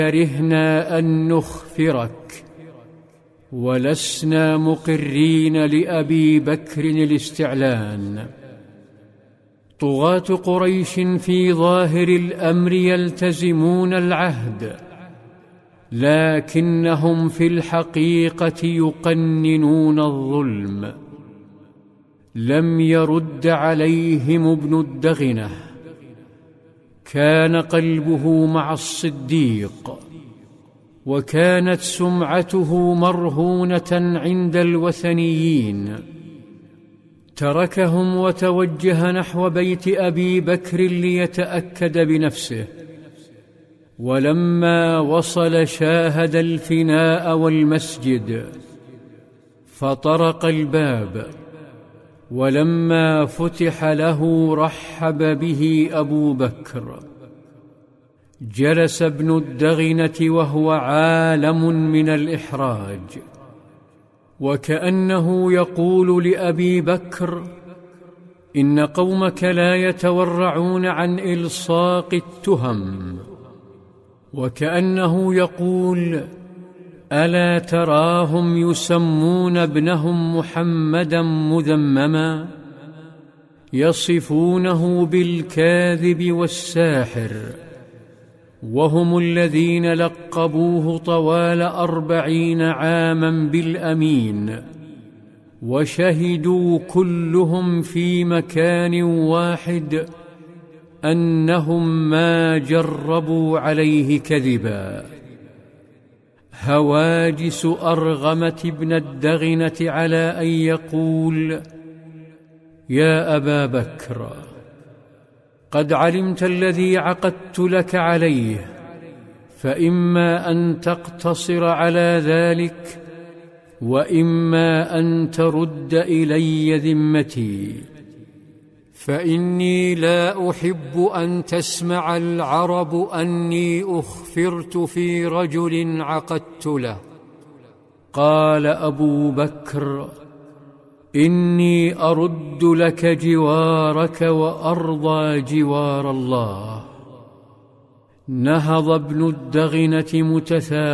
كرهنا أن نخفرك، ولسنا مقرين لأبي بكر الاستعلان. طغاة قريش في ظاهر الأمر يلتزمون العهد، لكنهم في الحقيقة يقننون الظلم. لم يرد عليهم ابن الدغنة، كان قلبه مع الصديق، وكانت سمعته مرهونة عند الوثنيين. تركهم وتوجه نحو بيت أبي بكر ليتأكد بنفسه، ولما وصل شاهد الفناء والمسجد، فطرق الباب، ولما فتح له رحب به أبو بكر. جلس ابن الدغنة وهو عالم من الإحراج، وكأنه يقول لأبي بكر: إن قومك لا يتورعون عن إلصاق التهم. وكأنه يقول: ألا تراهم يسمون ابنهم محمدا مذمما، يصفونه بالكاذب والساحر، وهم الذين لقبوه طوال 40 عاما بالأمين، وشهدوا كلهم في مكان واحد أنهم ما جربوا عليه كذبا. هواجس أرغمت ابن الدغنة على أن يقول: يا أبا بكر، قد علمت الذي عقدت لك عليه، فإما أن تقتصر على ذلك، وإما أن ترد إلي ذمتي، فإني لا أحب أن تسمع العرب أني أخفرت في رجل عقدت له. قال أبو بكر: إني أرد لك جوارك وأرضى جوار الله. نهض ابن الدغنة متثاقلا